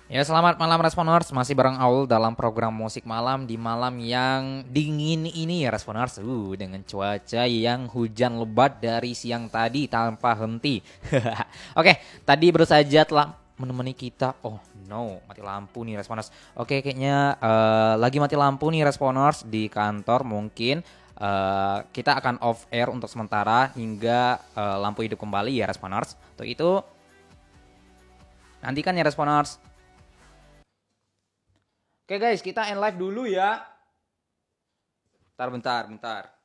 Ya, selamat malam Responers. Masih bareng Aul dalam program musik malam di malam yang dingin ini ya Responers. Dengan cuaca yang hujan lebat dari siang tadi tanpa henti. Oke, tadi baru saja telah menemani kita. Oh no, mati lampu nih Responers. Oke, kayaknya lagi mati lampu nih Responers di kantor mungkin. Kita akan off air untuk sementara hingga lampu hidup kembali ya Responers. Untuk itu nantikan ya Responers. Oke guys, kita end live dulu ya. Bentar, bentar, bentar.